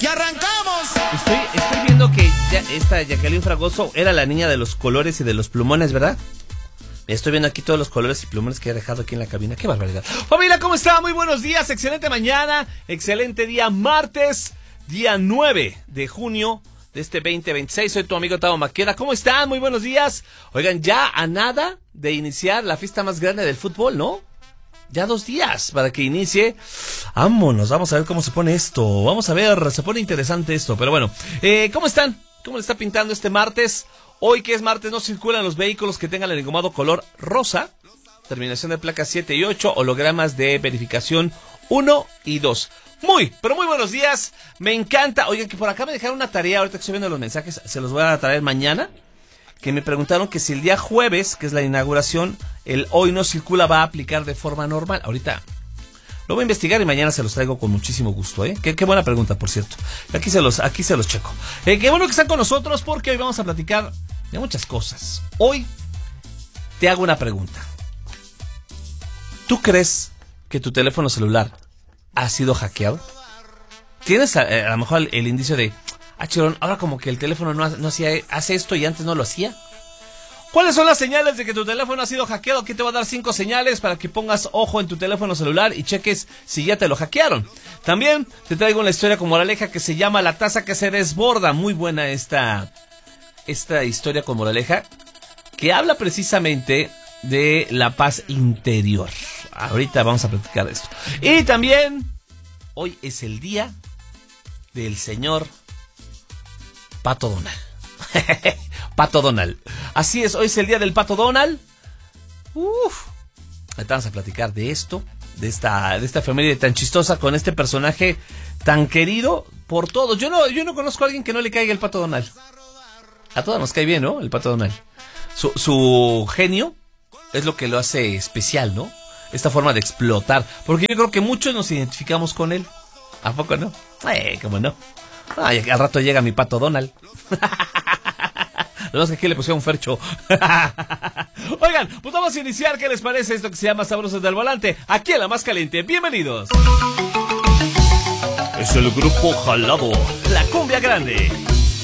¡Y arrancamos! Estoy viendo que esta Jacqueline Fragoso era la niña de los colores y de los plumones, ¿verdad? Estoy viendo aquí todos los colores y plumones que ha dejado aquí en la cabina. ¡Qué barbaridad! Familia, ¿cómo está? Muy buenos días, excelente mañana, excelente día, martes, día 9 de junio de este 2026. Soy tu amigo Tavo Maqueda. ¿Cómo están? Muy buenos días. Oigan, ya a nada de iniciar la fiesta más grande del fútbol, ¿no? Ya 2 días para que inicie. Vámonos, vamos a ver cómo se pone esto. Vamos a ver, se pone interesante esto. Pero bueno, ¿cómo están? ¿Cómo le está pintando este martes? Hoy que es martes no circulan los vehículos que tengan el engomado color rosa. Terminación de placas 7 y 8. Hologramas de verificación 1 y 2. Pero muy buenos días. Me encanta. Oigan, que por acá me dejaron una tarea. Ahorita que estoy viendo los mensajes, se los voy a traer mañana. Que me preguntaron que si el día jueves, que es la inauguración, el hoy no circula va a aplicar de forma normal. Ahorita lo voy a investigar y mañana se los traigo con muchísimo gusto, ¿eh? Qué buena pregunta, por cierto. Aquí se los checo. Qué bueno que están con nosotros porque hoy vamos a platicar de muchas cosas. Hoy te hago una pregunta. ¿Tú crees que tu teléfono celular ha sido hackeado? ¿Tienes a lo mejor el indicio de... Chirón, ahora como que el teléfono no hace esto y antes no lo hacía? ¿Cuáles son las señales de que tu teléfono ha sido hackeado? Aquí te voy a dar 5 señales para que pongas ojo en tu teléfono celular y cheques si ya te lo hackearon. También te traigo una historia con moraleja que se llama La taza que se desborda. Muy buena esta historia con moraleja que habla precisamente de la paz interior. Ahorita vamos a platicar de esto. Y también hoy es el día del señor Pato Donald. Pato Donald. Así es, hoy es el día del Pato Donald. Ahorita vamos a platicar de esto, de esta efeméride tan chistosa con este personaje tan querido por todos. Yo no conozco a alguien que no le caiga el Pato Donald. A todos nos cae bien, ¿no? El Pato Donald. Su genio es lo que lo hace especial, ¿no? Esta forma de explotar. Porque yo creo que muchos nos identificamos con él. ¿A poco no? ¿Cómo no? Ay, al rato llega mi Pato Donald. Lo que aquí le pusieron un fercho. Oigan, pues vamos a iniciar. ¿Qué les parece esto que se llama Sabrosos del Volante? Aquí en La Más Caliente. Bienvenidos. Es el grupo Jalado, la cumbia grande.